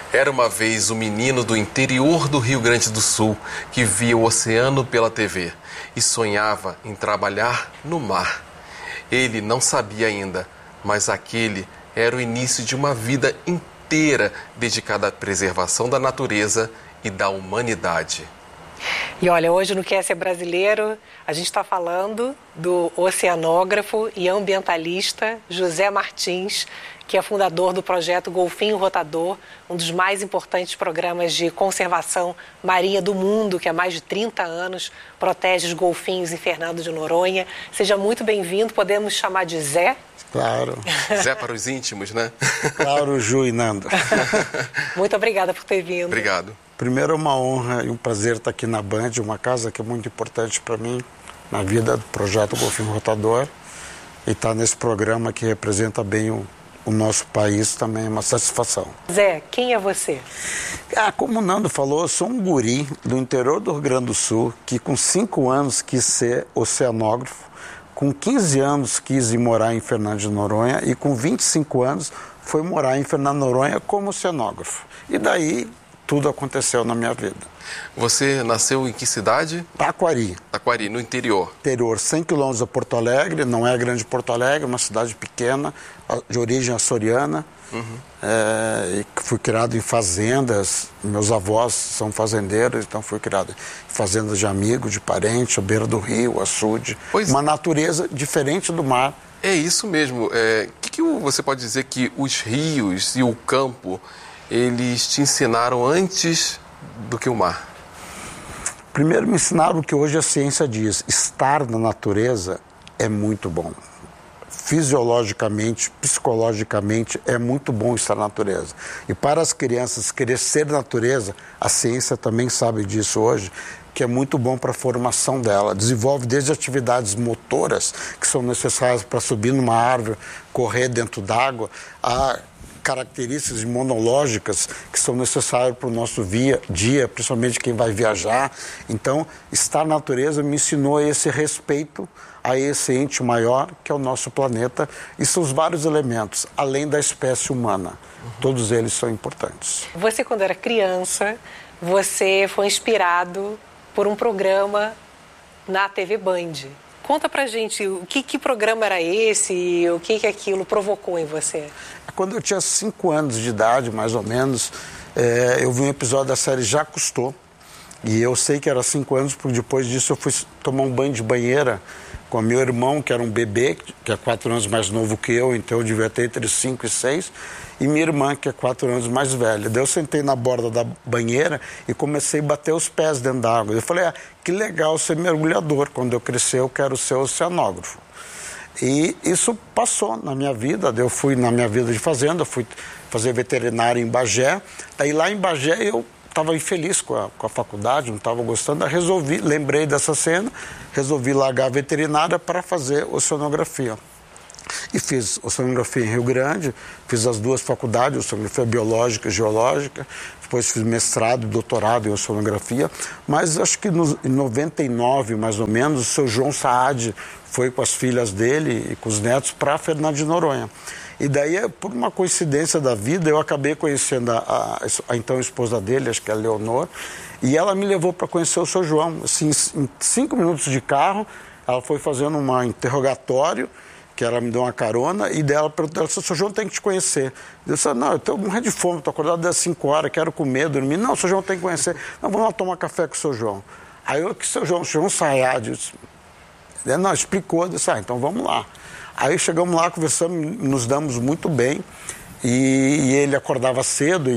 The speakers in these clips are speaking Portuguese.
Era uma vez um menino do interior do Rio Grande do Sul que via o oceano pela TV e sonhava em trabalhar no mar. Ele não sabia ainda, mas aquele era o início de uma vida inteira dedicada à preservação da natureza e da humanidade. E olha, hoje no Quer Ser Brasileiro, a gente está falando do oceanógrafo e ambientalista José Martins, que é fundador do projeto Golfinho Rotador, um dos mais importantes programas de conservação marinha do mundo, que há mais de 30 anos protege os golfinhos em Fernando de Noronha. Seja muito bem-vindo, podemos chamar de Zé? Claro. Zé para os íntimos, né? Claro, Ju e Nando. Muito obrigada por ter vindo. Obrigado. Primeiro, é uma honra e um prazer estar aqui na Band, uma casa que é muito importante para mim na vida do projeto Golfinho Rotador. E estar nesse programa que representa bem o nosso país também é uma satisfação. Zé, quem é você? Como o Nando falou, eu sou um guri do interior do Rio Grande do Sul que com 5 anos quis ser oceanógrafo, com 15 anos quis ir morar em Fernando de Noronha e com 25 anos foi morar em Fernando de Noronha como oceanógrafo. E daí tudo aconteceu na minha vida. Você nasceu em que cidade? Taquari. Taquari, no interior. Interior, 100 quilômetros de Porto Alegre, não é a grande Porto Alegre, é uma cidade pequena, de origem açoriana. E fui criado em fazendas, meus avós são fazendeiros, então fui criado em fazendas de amigo, de parente, à beira do rio, açude. Uma natureza diferente do mar. É isso mesmo. Que você pode dizer que os rios e o campo, eles te ensinaram antes do que o mar? Primeiro me ensinaram o que hoje a ciência diz, estar na natureza é muito bom. Fisiologicamente, psicologicamente, é muito bom estar na natureza. E para as crianças querer ser natureza, a ciência também sabe disso hoje, que é muito bom para a formação dela. Desenvolve desde atividades motoras, que são necessárias para subir numa árvore, correr dentro d'água, a características imunológicas que são necessárias para o nosso dia, principalmente quem vai viajar. Então, estar na natureza me ensinou esse respeito a esse ente maior que é o nosso planeta e seus vários elementos, além da espécie humana. Todos eles são importantes. Você, quando era criança, você foi inspirado por um programa na TV Band. Conta pra gente, que programa era esse e o que aquilo provocou em você? Quando eu tinha 5 anos de idade, mais ou menos, eu vi um episódio da série Já Custou. E eu sei que era 5 anos, porque depois disso eu fui tomar um banho de banheira com meu irmão, que era um bebê, que é 4 anos mais novo que eu, então eu devia ter entre 5 e 6, e minha irmã, que é 4 anos mais velha. Daí eu sentei na borda da banheira e comecei a bater os pés dentro da água. Eu falei, que legal ser mergulhador, quando eu crescer eu quero ser oceanógrafo. E isso passou na minha vida, eu fui na minha vida de fazenda, fui fazer veterinária em Bagé, daí lá em Bagé eu estava infeliz com a faculdade, não estava gostando, lembrei dessa cena, resolvi largar a veterinária para fazer oceanografia. E fiz oceanografia em Rio Grande, fiz as 2 faculdades, oceanografia biológica e geológica, depois fiz mestrado e doutorado em oceanografia, mas acho que em 99, mais ou menos, o seu João Saad foi com as filhas dele e com os netos para Fernando de Noronha. E daí, por uma coincidência da vida, eu acabei conhecendo a então esposa dele, acho que é a Leonor, e ela me levou para conhecer o seu João. Assim, em 5 minutos de carro, ela foi fazendo um interrogatório, que ela me deu uma carona, e dela perguntou, o seu João tem que te conhecer. Eu disse, não, eu estou morrendo de fome, estou acordado das 5 horas, quero comer, dormir. Não, o seu João tem que conhecer. Não, vamos lá tomar café com o seu João. Aí eu, que o seu João Sayad, não, explicou, eu disse, então vamos lá. Aí chegamos lá, conversamos, nos damos muito bem, e ele acordava cedo,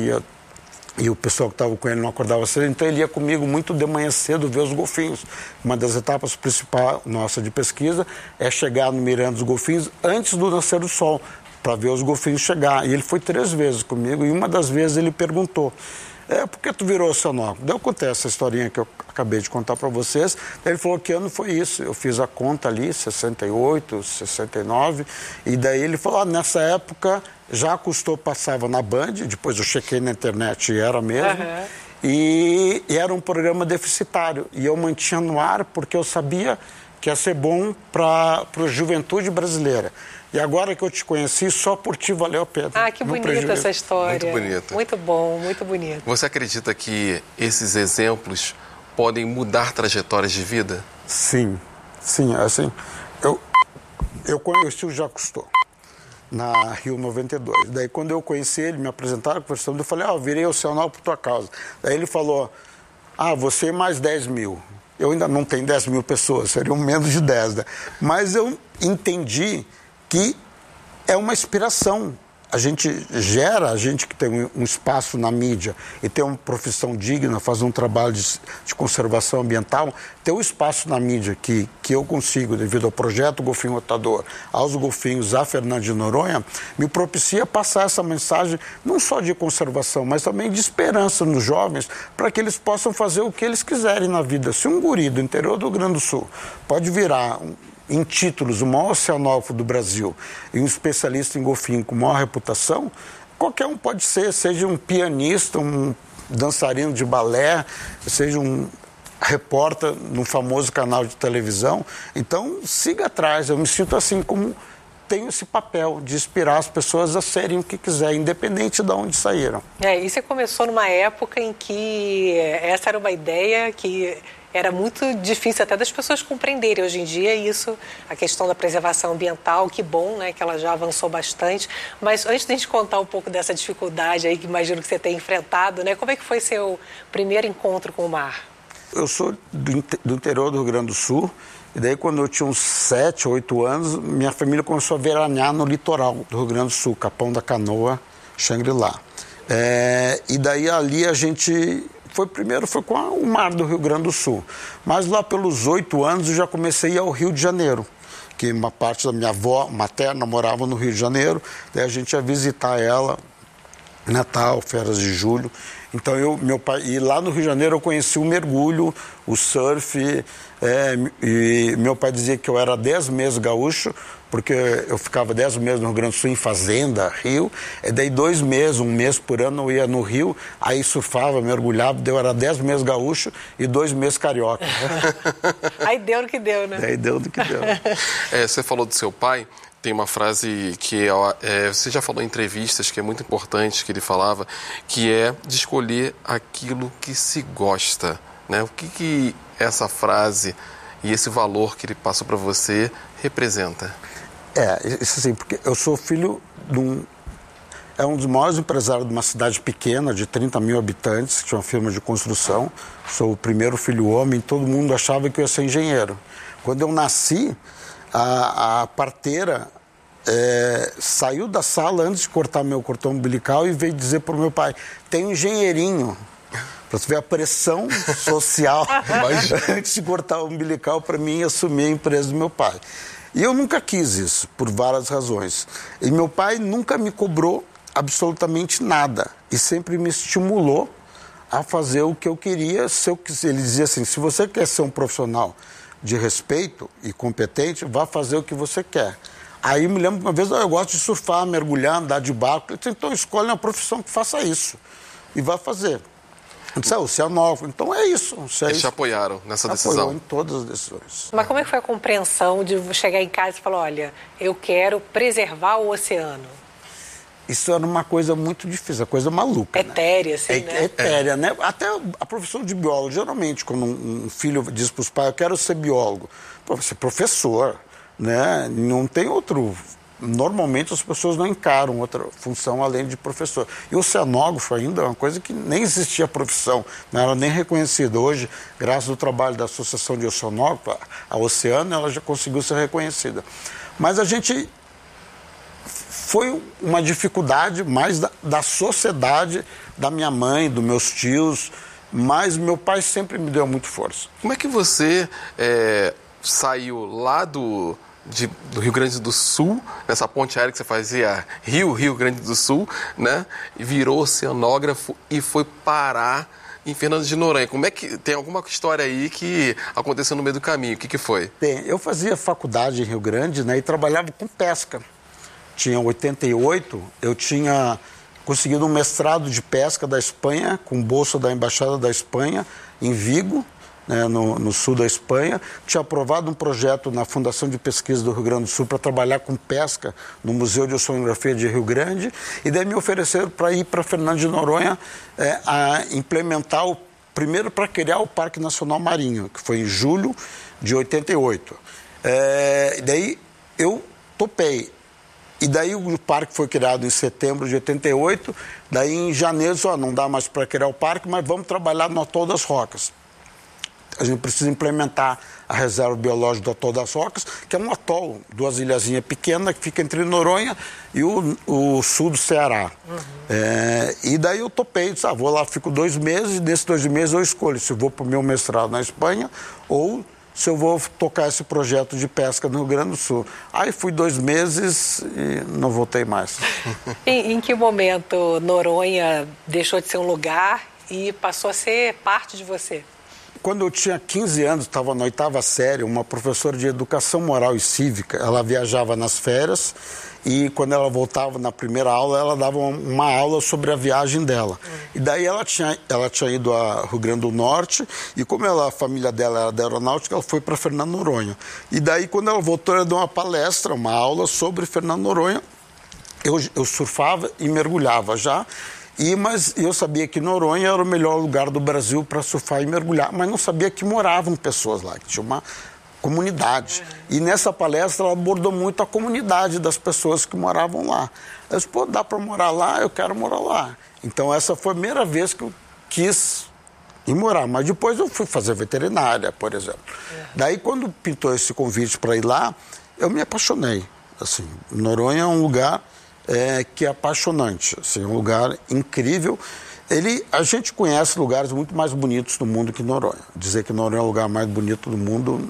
e o pessoal que estava com ele não acordava cedo, então ele ia comigo muito de manhã cedo ver os golfinhos. Uma das etapas principais nossa de pesquisa é chegar no Miranda dos Golfinhos antes do nascer do sol, para ver os golfinhos chegar. E ele foi 3 vezes comigo, e uma das vezes ele perguntou, por que tu virou oceanógrafo? Daí eu contei essa historinha que eu acabei de contar para vocês. Daí ele falou, que ano foi isso? Eu fiz a conta ali, 68, 69, e daí ele falou, nessa época Já Custou passava na Band, depois eu chequei na internet e era mesmo, e era um programa deficitário, e eu mantinha no ar porque eu sabia que ia ser bom para a juventude brasileira. E agora que eu te conheci, só por ti valeu a pena. Ah, que bonita essa história. Muito bonita. Muito bom, muito bonito. Você acredita que esses exemplos podem mudar trajetórias de vida? Sim, assim, eu conheci o Jacques Cousteau na Rio 92. Daí, quando eu conheci ele, me apresentaram, conversando, eu falei, eu virei oceanógrafo por tua causa. Daí ele falou, você mais 10 mil. Eu ainda não tenho 10 mil pessoas, seriam menos de 10, né? Mas eu entendi que é uma inspiração. A gente que tem um espaço na mídia e tem uma profissão digna, faz um trabalho de conservação ambiental, ter um espaço na mídia que eu consigo, devido ao projeto Golfinho Rotador, aos golfinhos, a Fernando de Noronha, me propicia passar essa mensagem não só de conservação, mas também de esperança nos jovens, para que eles possam fazer o que eles quiserem na vida. Se um guri do interior do Rio Grande do Sul pode virar em títulos, o maior oceanógrafo do Brasil e um especialista em golfinho com maior reputação, qualquer um pode ser, seja um pianista, um dançarino de balé, seja um repórter num famoso canal de televisão. Então, siga atrás. Eu me sinto assim como tenho esse papel de inspirar as pessoas a serem o que quiserem, independente de onde saíram. E você começou numa época em que essa era uma ideia que era muito difícil até das pessoas compreenderem. Hoje em dia, isso, a questão da preservação ambiental, que bom, né, que ela já avançou bastante. Mas antes de a gente contar um pouco dessa dificuldade aí, que imagino que você tem enfrentado, né, como é que foi seu primeiro encontro com o mar? Eu sou do interior do Rio Grande do Sul, e daí quando eu tinha uns 7, 8 anos, minha família começou a veranear no litoral do Rio Grande do Sul, Capão da Canoa, Xangri-Lá. E daí ali a gente foi com o mar do Rio Grande do Sul. Mas lá pelos 8 anos eu já comecei a ir ao Rio de Janeiro, que uma parte da minha avó materna morava no Rio de Janeiro, daí a gente ia visitar ela, Natal, férias de julho. Então meu pai, e lá no Rio de Janeiro eu conheci o mergulho, o surf, e meu pai dizia que eu era 10 meses gaúcho, porque eu ficava 10 meses no Rio Grande do Sul em fazenda, rio, e daí 2 meses, 1 mês por ano eu ia no rio, aí surfava, mergulhava, daí eu era 10 meses gaúcho e 2 meses carioca. Aí deu no que deu, né? Aí deu no que deu. Você falou do seu pai. Tem uma frase que você já falou em entrevistas, que é muito importante, que ele falava, que é de escolher aquilo que se gosta, né? O que essa frase e esse valor que ele passou para você representa? Isso assim, porque eu sou filho de um dos maiores empresários de uma cidade pequena, de 30 mil habitantes, que tinha uma firma de construção. Sou o primeiro filho homem, todo mundo achava que eu ia ser engenheiro. Quando eu nasci, a parteira saiu da sala antes de cortar meu cordão umbilical e veio dizer para o meu pai, tem um engenheirinho, para você ver a pressão social antes de cortar o umbilical para mim assumir a empresa do meu pai. E eu nunca quis isso, por várias razões. E meu pai nunca me cobrou absolutamente nada e sempre me estimulou a fazer o que eu queria. Ele dizia assim, se você quer ser um profissional de respeito e competente, vá fazer o que você quer. Aí me lembro uma vez, eu gosto de surfar, mergulhar, andar de barco. Ele disse, então escolhe uma profissão que faça isso e vá fazer. Eu disse, oceanógrafo, então é isso. Eles te apoiaram nessa decisão? Apoiou em todas as decisões. Mas como é que foi a compreensão de chegar em casa e falar, olha, eu quero preservar o oceano? Isso era uma coisa muito difícil, uma coisa maluca. Etérea, assim, né? Etérea, né? Até a profissão de biólogo, geralmente, quando um filho diz para os pais, eu quero ser biólogo, você é professor, né? Não tem outro... Normalmente as pessoas não encaram outra função além de professor. E o oceanógrafo ainda é uma coisa que nem existia profissão, não era nem reconhecida. Hoje, graças ao trabalho da Associação de Oceanógrafos, a Oceano, ela já conseguiu ser reconhecida. Mas a gente... Foi uma dificuldade mais da sociedade, da minha mãe, dos meus tios, mas meu pai sempre me deu muito força. Como é que você saiu lá do Rio Grande do Sul, nessa ponte aérea que você fazia Rio Grande do Sul, né? E virou oceanógrafo e foi parar em Fernando de Noronha? Como é que tem alguma história aí que aconteceu no meio do caminho? O que foi? Tem. Eu fazia faculdade em Rio Grande, né? E trabalhava com pesca. Tinha 88, eu tinha conseguido um mestrado de pesca da Espanha, com bolsa da Embaixada da Espanha, em Vigo, né, no sul da Espanha, tinha aprovado um projeto na Fundação de Pesquisa do Rio Grande do Sul para trabalhar com pesca no Museu de Oceanografia de Rio Grande, e daí me ofereceram para ir para Fernando de Noronha a implementar primeiro para criar o Parque Nacional Marinho, que foi em julho de 88. E daí eu topei. E daí o parque foi criado em setembro de 88, daí em janeiro, não dá mais para criar o parque, mas vamos trabalhar no Atol das Rocas. A gente precisa implementar a reserva biológica do Atol das Rocas, que é um atol, 2 ilhazinhas pequenas, que fica entre Noronha e o sul do Ceará. E daí eu topei, disse, vou lá, fico 2 meses, e nesses 2 meses eu escolho se eu vou para o meu mestrado na Espanha ou se eu vou tocar esse projeto de pesca no Rio Grande do Sul. Aí fui 2 meses e não voltei mais. Em que momento Noronha deixou de ser um lugar e passou a ser parte de você? Quando eu tinha 15 anos, estava na 8ª série, uma professora de educação moral e cívica, ela viajava nas férias e quando ela voltava na primeira aula, ela dava uma aula sobre a viagem dela. E daí ela tinha ido a Rio Grande do Norte e como a família dela era da aeronáutica, ela foi para Fernando Noronha. E daí quando ela voltou, ela deu uma palestra, uma aula sobre Fernando Noronha. Eu surfava e mergulhava já. Mas eu sabia que Noronha era o melhor lugar do Brasil para surfar e mergulhar, mas não sabia que moravam pessoas lá, que tinha uma comunidade. E nessa palestra ela abordou muito a comunidade das pessoas que moravam lá. Eu disse, dá para morar lá? Eu quero morar lá. Então essa foi a primeira vez que eu quis ir morar, mas depois eu fui fazer veterinária, por exemplo. Daí quando pintou esse convite para ir lá, eu me apaixonei. Assim, Noronha é um lugar que é apaixonante, assim, um lugar incrível. A gente conhece lugares muito mais bonitos do mundo que Noronha. Dizer que Noronha é o lugar mais bonito do mundo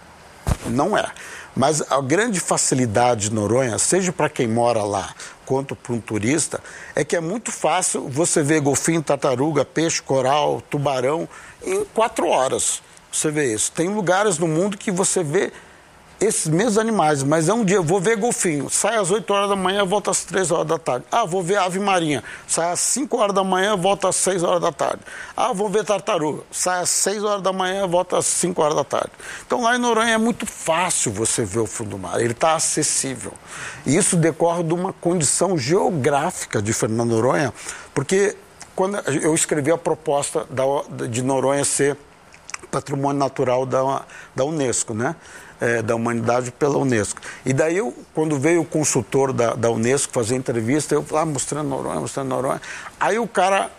não é. Mas a grande facilidade de Noronha, seja para quem mora lá, quanto para um turista, é que é muito fácil você ver golfinho, tartaruga, peixe, coral, tubarão em 4 horas. Você vê isso. Tem lugares no mundo que você vê esses mesmos animais, mas é um dia, vou ver golfinho, sai às 8 horas da manhã, volta às 3 horas da tarde. Vou ver ave marinha, sai às 5 horas da manhã, volta às 6 horas da tarde. Vou ver tartaruga, sai às 6 horas da manhã, volta às 5 horas da tarde. Então lá em Noronha é muito fácil você ver o fundo do mar, ele está acessível. E isso decorre de uma condição geográfica de Fernando Noronha, porque quando eu escrevi a proposta de Noronha ser patrimônio natural da Unesco, né? Da humanidade pela Unesco. E daí, quando veio o consultor da Unesco fazer entrevista, eu falei, mostrando Noronha. Aí o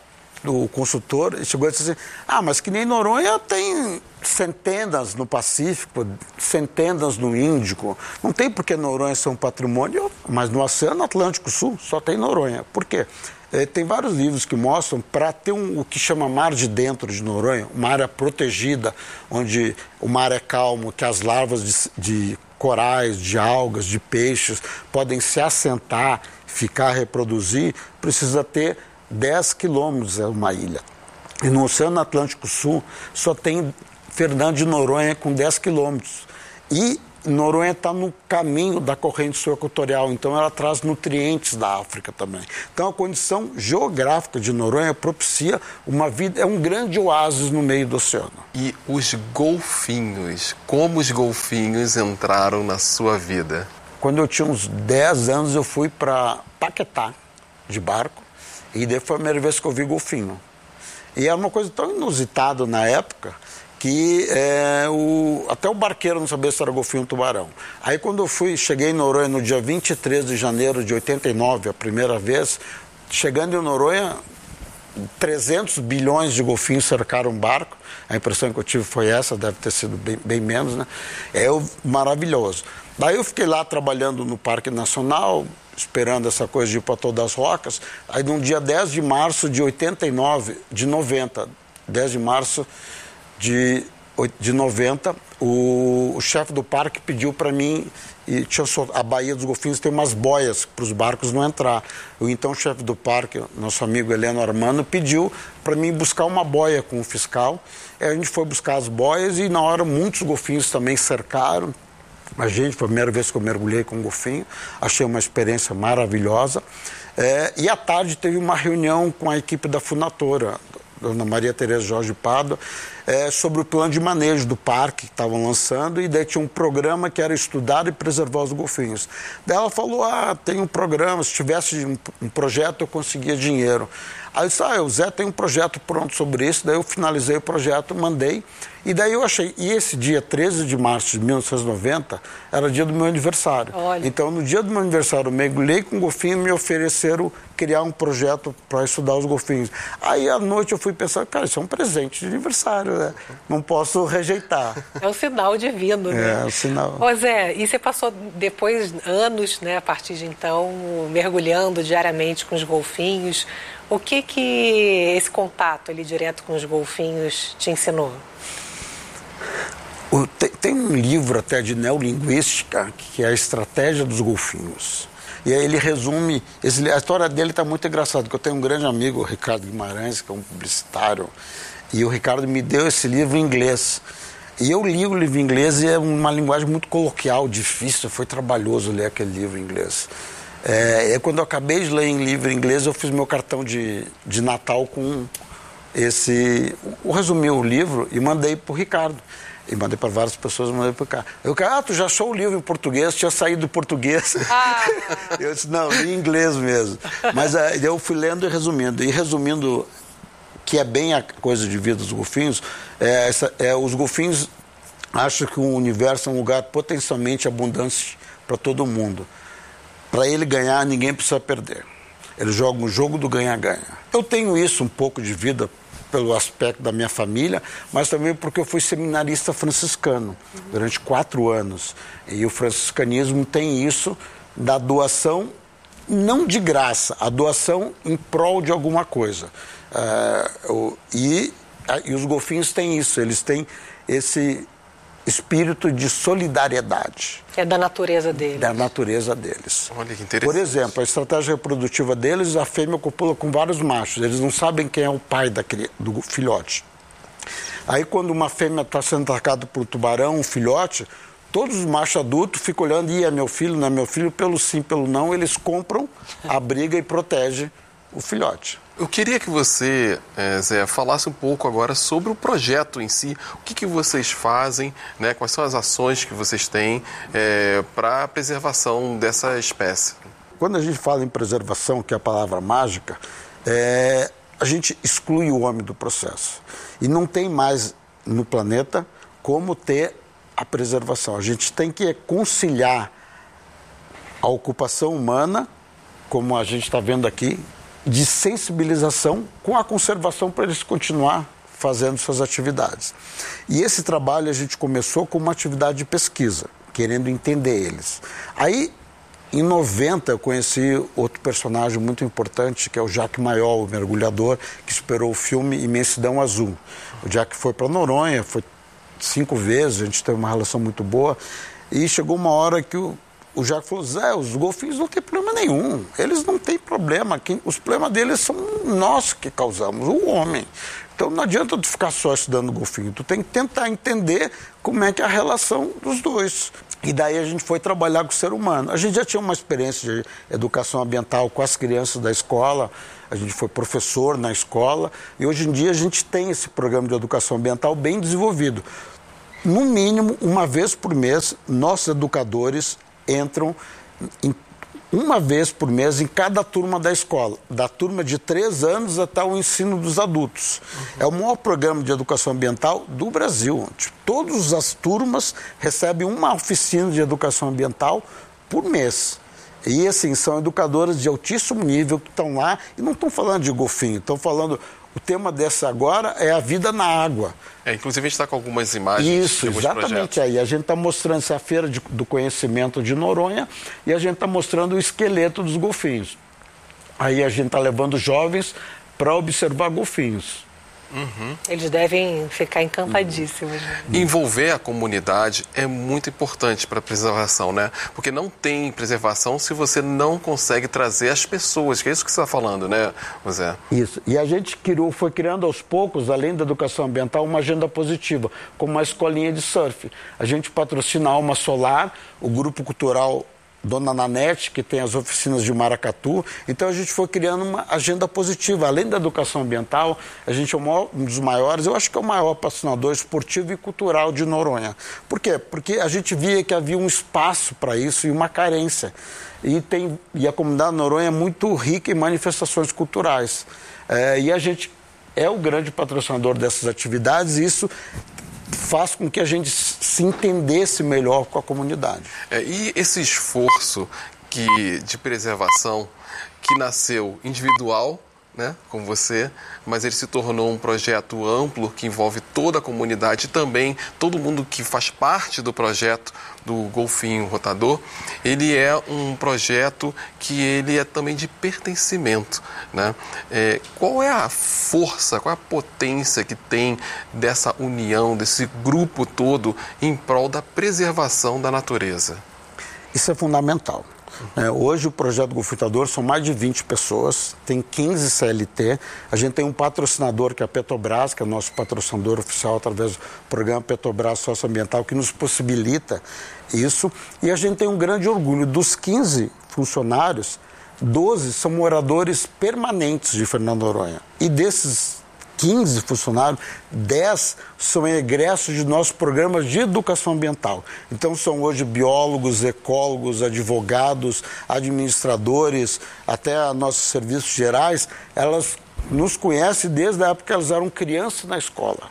consultor, chegou e disse assim, mas que nem Noronha tem centenas no Pacífico, centenas no Índico. Não tem por que Noronha ser um patrimônio, mas no Oceano Atlântico Sul só tem Noronha. Por quê? Tem vários livros que mostram, para ter o que chama mar de dentro de Noronha, uma área protegida, onde o mar é calmo, que as larvas de corais, de algas, de peixes podem se assentar, reproduzir, precisa ter 10 quilômetros uma ilha. E no Oceano Atlântico Sul só tem Fernando de Noronha com 10 quilômetros. E Noronha está no caminho da corrente sul equatorial, então ela traz nutrientes da África também. Então a condição geográfica de Noronha propicia uma vida, é um grande oásis no meio do oceano. E os golfinhos, como os golfinhos entraram na sua vida? Quando eu tinha uns 10 anos eu fui para Paquetá de barco e daí foi a primeira vez que eu vi golfinho. E era uma coisa tão inusitada na época que até o barqueiro não sabia se era golfinho ou tubarão. Aí quando eu cheguei em Noronha no dia 23 de janeiro de 89, a primeira vez, chegando em Noronha, 300 bilhões de golfinhos cercaram um barco. A impressão que eu tive foi essa, deve ter sido bem menos, né? Maravilhoso. Daí eu fiquei lá trabalhando no Parque Nacional, esperando essa coisa de ir para todas as rocas. Aí no dia 10 de março de 10 de março de 90, o chefe do parque pediu para mim, e a Baía dos Golfinhos tem umas boias para os barcos não entrar. Então o chefe do parque, nosso amigo Heleno Armando, pediu para mim buscar uma boia com o fiscal. Aí a gente foi buscar as boias e na hora muitos golfinhos também cercaram. Foi a primeira vez que eu mergulhei com um golfinho, achei uma experiência maravilhosa. E à tarde teve uma reunião com a equipe da Funatora, Dona Maria Tereza Jorge Pádua, sobre o plano de manejo do parque que estavam lançando, e daí tinha um programa que era estudar e preservar os golfinhos. Daí ela falou, tem um programa, se tivesse um projeto eu conseguia dinheiro. Aí eu disse, o Zé tem um projeto pronto sobre isso, daí eu finalizei o projeto, mandei, e daí eu achei, e esse dia 13 de março de 1990 era dia do meu aniversário. Olha. Então no dia do meu aniversário eu mergulhei com o golfinho e me ofereceram criar um projeto para estudar os golfinhos. Aí à noite eu fui pensar, cara, isso é um presente de aniversário, né? Não posso rejeitar. É um sinal divino, né? É um sinal. Ô Zé, e você passou depois anos, né, a partir de então, mergulhando diariamente com os golfinhos. O que esse contato ali direto com os golfinhos te ensinou? Tem um livro até de neolinguística que é a Estratégia dos Golfinhos. E aí ele resume, a história dele está muito engraçada, porque eu tenho um grande amigo, o Ricardo Guimarães, que é um publicitário, e o Ricardo me deu esse livro em inglês. E eu li o livro em inglês e é uma linguagem muito coloquial, difícil, foi trabalhoso ler aquele livro em inglês. Quando eu acabei de ler em livro em inglês, eu fiz meu cartão de Natal com eu resumi o livro e mandei para o Ricardo. E mandei para várias pessoas, mandei para o Ricardo. Eu disse, tu já achou o livro em português? Tinha saído do português. Eu disse, não, li em inglês mesmo. Mas eu fui lendo e resumindo. E resumindo, que é bem a coisa de vida dos golfinhos, os golfinhos acham que o universo é um lugar potencialmente abundante para todo mundo. Para ele ganhar, ninguém precisa perder. Eles jogam o jogo do ganha-ganha. Eu tenho isso um pouco de vida pelo aspecto da minha família, mas também porque eu fui seminarista franciscano durante 4 anos. E o franciscanismo tem isso da doação, não de graça, a doação em prol de alguma coisa. E os golfinhos têm isso, eles têm esse espírito de solidariedade. É da natureza deles. Da natureza deles. Olha que interessante. Por exemplo, a estratégia reprodutiva deles, a fêmea copula com vários machos. Eles não sabem quem é o pai do filhote. Aí quando uma fêmea está sendo atacada por um tubarão, um filhote, todos os machos adultos ficam olhando, é meu filho, não é meu filho, pelo sim, pelo não, eles compram a briga e protegem o filhote. Eu queria que você, Zé, falasse um pouco agora sobre o projeto em si. O que vocês fazem, né? Quais são as ações que vocês têm para a preservação dessa espécie? Quando a gente fala em preservação, que é a palavra mágica, a gente exclui o homem do processo. E não tem mais no planeta como ter a preservação. A gente tem que conciliar a ocupação humana, como a gente está vendo aqui, de sensibilização com a conservação para eles continuar fazendo suas atividades. E esse trabalho a gente começou com uma atividade de pesquisa, querendo entender eles. Aí, em 90, eu conheci outro personagem muito importante, que é o Jacques Mayol, o mergulhador, que esperou o filme Imensidão Azul. O Jacques foi para Noronha, foi 5 vezes, a gente teve uma relação muito boa, e chegou uma hora que o Jacques falou, Zé, os golfinhos não têm problema nenhum, eles não têm problema, os problemas deles são nós que causamos, o homem. Então não adianta tu ficar só estudando golfinho, tu tem que tentar entender como é que é a relação dos dois. E daí a gente foi trabalhar com o ser humano. A gente já tinha uma experiência de educação ambiental com as crianças da escola, a gente foi professor na escola, e hoje em dia a gente tem esse programa de educação ambiental bem desenvolvido. No mínimo, uma vez por mês, nossos educadores entram uma vez por mês em cada turma da escola, da turma de 3 anos até o ensino dos adultos. É o maior programa de educação ambiental do Brasil. Todas as turmas recebem uma oficina de educação ambiental por mês. E assim, são educadoras de altíssimo nível que estão lá e não estão falando de golfinho, estão falando... O tema dessa agora é a vida na água. Inclusive a gente está com algumas imagens. Isso, exatamente aí. A gente está mostrando essa feira do conhecimento de Noronha e a gente está mostrando o esqueleto dos golfinhos. Aí a gente está levando jovens para observar golfinhos. Eles devem ficar encantadíssimos. Envolver a comunidade é muito importante para a preservação, né? Porque não tem preservação se você não consegue trazer as pessoas, que é isso que você está falando, né, Zé? Isso. E a gente foi criando aos poucos, além da educação ambiental, uma agenda positiva, como uma escolinha de surf. A gente patrocina a Alma Solar, o grupo cultural Dona Nanete, que tem as oficinas de Maracatu. Então a gente foi criando uma agenda positiva. Além da educação ambiental, a gente é um dos maiores, eu acho que é o maior patrocinador esportivo e cultural de Noronha. Por quê? Porque a gente via que havia um espaço para isso e uma carência. E a comunidade de Noronha é muito rica em manifestações culturais. E a gente é o grande patrocinador dessas atividades e isso faz com que a gente se entendesse melhor com a comunidade. E esse esforço de preservação que nasceu individual, né, com você, mas ele se tornou um projeto amplo que envolve toda a comunidade e também todo mundo que faz parte do projeto do Golfinho Rotador. Ele é um projeto que ele é também de pertencimento, né? Qual é a força, qual é a potência que tem dessa união, desse grupo todo em prol da preservação da natureza? Isso é fundamental. Hoje o projeto Golfinho Rotador são mais de 20 pessoas, tem 15 CLT, a gente tem um patrocinador que é a Petrobras, que é o nosso patrocinador oficial através do programa Petrobras Socioambiental, que nos possibilita isso, e a gente tem um grande orgulho. Dos 15 funcionários, 12 são moradores permanentes de Fernando de Noronha, e desses 15 funcionários, 10 são egressos de nossos programas de educação ambiental. Então são hoje biólogos, ecólogos, advogados, administradores, até nossos serviços gerais. Elas nos conhecem desde a época que elas eram crianças na escola.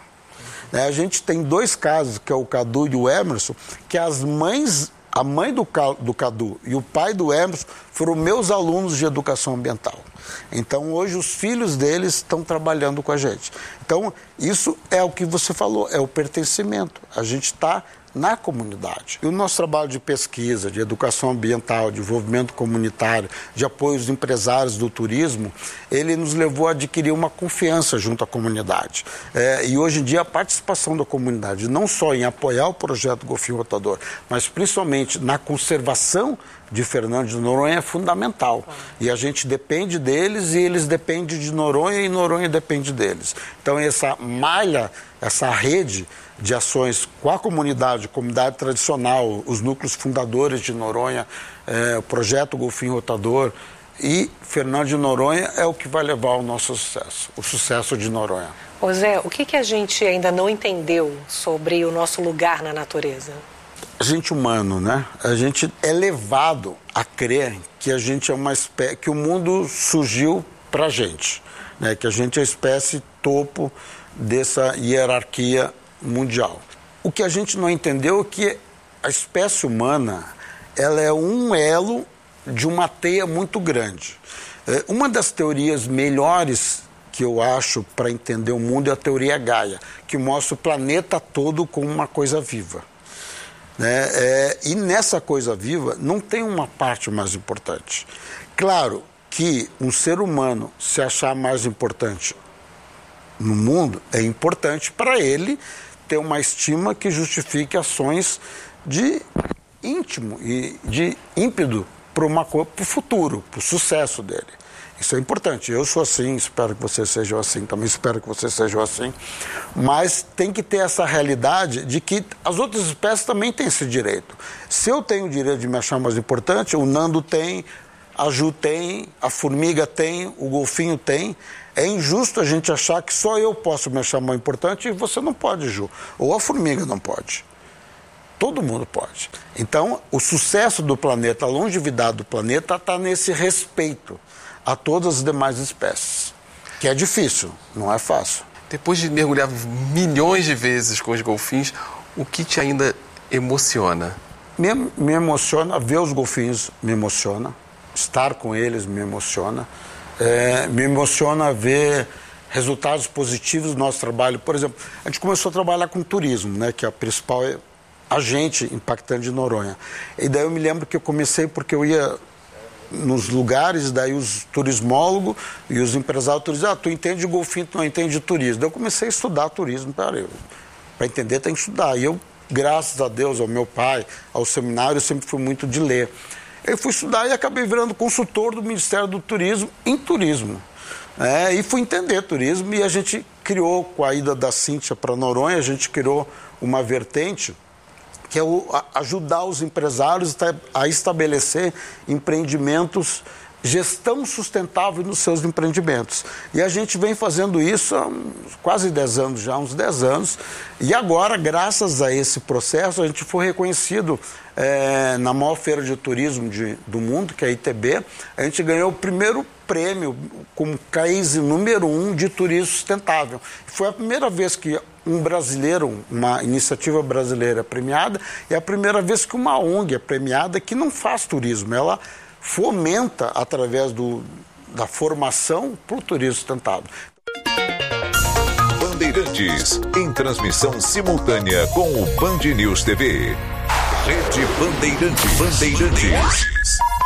A gente tem 2 casos, que é o Cadu e o Emerson, que as mães... A mãe do Cadu e o pai do Emerson foram meus alunos de educação ambiental. Então, hoje, os filhos deles estão trabalhando com a gente. Então, isso é o que você falou, é o pertencimento. A gente está na comunidade. E o nosso trabalho de pesquisa, de educação ambiental, de desenvolvimento comunitário, de apoio aos empresários do turismo, ele nos levou a adquirir uma confiança junto à comunidade. E hoje em dia a participação da comunidade, não só em apoiar o projeto Golfinho Rotador, mas principalmente na conservação de Fernando de Noronha é fundamental. E a gente depende deles e eles dependem de Noronha e Noronha depende deles. Então essa malha, essa rede de ações com a comunidade tradicional, os núcleos fundadores de Noronha, o projeto Golfinho Rotador e Fernando de Noronha é o que vai levar ao nosso sucesso, o sucesso de Noronha. Ô Zé, o que a gente ainda não entendeu sobre o nosso lugar na natureza? A gente humano, né? A gente é levado a crer que a gente é uma espécie, que o mundo surgiu pra gente, né? Que a gente é a espécie topo dessa hierarquia mundial. O que a gente não entendeu é que a espécie humana, ela é um elo de uma teia muito grande. Uma das teorias melhores que eu acho para entender o mundo é a teoria Gaia, que mostra o planeta todo como uma coisa viva. E nessa coisa viva não tem uma parte mais importante. Claro que um ser humano se achar mais importante no mundo é importante para ele ter uma estima que justifique ações de íntimo e de ímpeto para o futuro, para o sucesso dele. Isso é importante. Eu sou assim, espero que vocês sejam assim, também espero que vocês sejam assim. Mas tem que ter essa realidade de que as outras espécies também têm esse direito. Se eu tenho o direito de me achar mais importante, o Nando tem, a Ju tem, a formiga tem, o golfinho tem. É injusto a gente achar que só eu posso me achar mais importante e você não pode, Ju. Ou a formiga não pode. Todo mundo pode. Então, o sucesso do planeta, a longevidade do planeta está nesse respeito a todas as demais espécies, que é difícil, não é fácil. Depois de mergulhar milhões de vezes com os golfinhos, o que te ainda emociona? Me emociona ver os golfinhos, me emociona. Estar com eles me emociona. Me emociona ver resultados positivos do nosso trabalho. Por exemplo, a gente começou a trabalhar com turismo, né, que é a principal agente impactante de Noronha. E daí eu me lembro que eu comecei porque eu ia nos lugares, daí os turismólogos e os empresários turistas, tu entende de golfinho, tu não entende de turismo. Daí eu comecei a estudar turismo, para entender tem que estudar. E eu, graças a Deus, ao meu pai, ao seminário, eu sempre fui muito de ler. Eu fui estudar e acabei virando consultor do Ministério do Turismo em turismo. E fui entender turismo e a gente criou, com a ida da Cíntia para Noronha, a gente criou uma vertente que é ajudar os empresários a estabelecer empreendimentos, gestão sustentável nos seus empreendimentos. E a gente vem fazendo isso há quase 10 anos já, uns 10 anos. E agora, graças a esse processo, a gente foi reconhecido na maior feira de turismo do mundo, que é a ITB. A gente ganhou o primeiro prêmio como case número 1 de turismo sustentável. Foi a primeira vez que um brasileiro, uma iniciativa brasileira é premiada, e é a primeira vez que uma ONG é premiada que não faz turismo. Ela fomenta através da formação para o turismo sustentável. Bandeirantes, em transmissão simultânea com o Band News TV. Rede Bandeirantes.